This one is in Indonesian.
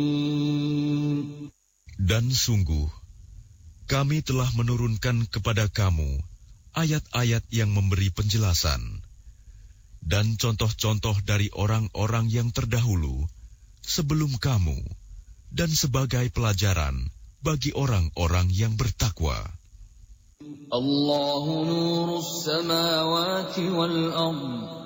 Dan sungguh, kami telah menurunkan kepada kamu ayat-ayat yang memberi penjelasan dan contoh-contoh dari orang-orang yang terdahulu sebelum kamu, dan sebagai pelajaran bagi orang-orang yang bertakwa. Allahu nurus samawati wal ardh